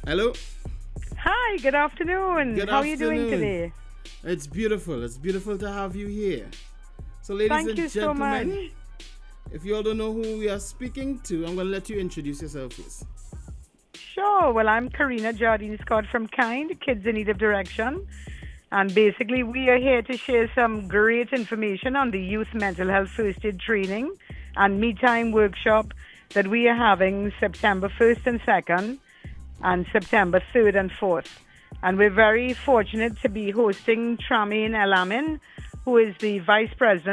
Hello. Hi, good afternoon. Good How are you doing afternoon. today? It's beautiful. It's beautiful to have you here. So, ladies Thank and you so much. gentlemen, if you all don't know who we are speaking to, I'm going to let you introduce yourself, please. Sure. Well, I'm Karina Jardine Scott from Kind, Kids in Need of Direction. And basically, we are here to share some great information on the Youth Mental Health First Aid Training and Me Time workshop that we are having September 1st and 2nd and September 3rd and 4th. And we're very fortunate to be hosting Tramin Elamin, who is the Vice President